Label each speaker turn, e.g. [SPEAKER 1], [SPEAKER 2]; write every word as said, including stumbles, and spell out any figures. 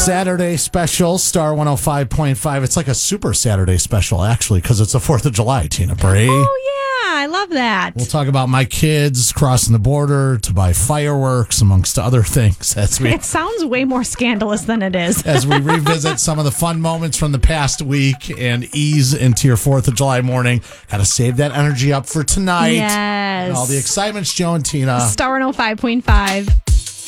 [SPEAKER 1] Saturday special, Star one oh five point five. It's like a super Saturday special, actually, because it's the fourth of July, Tina Bray.
[SPEAKER 2] Oh, yeah. I love that.
[SPEAKER 1] We'll talk about my kids crossing the border to buy fireworks, amongst other things. As we,
[SPEAKER 2] it sounds way more scandalous than it is.
[SPEAKER 1] as we revisit some of the fun moments from the past week and ease into your fourth of July morning. Got to save that energy up for tonight.
[SPEAKER 2] Yes.
[SPEAKER 1] And all the excitement's Joe and Tina.
[SPEAKER 2] Star one oh five point five.